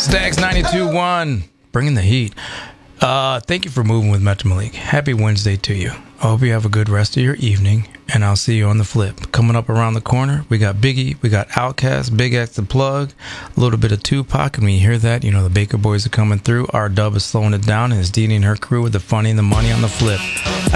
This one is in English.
Stax 92.1, bringing the heat. Thank you for moving with Metro Malik. Happy Wednesday to you. I hope you have a good rest of your evening, and I'll see you on the flip. Coming up around the corner, we got Biggie, we got Outkast, Big X the Plug, a little bit of Tupac, and when you hear that, you know the Baker Boys are coming through. Our Dub is slowing it down, and is dealing her crew with the funny and the money on the flip.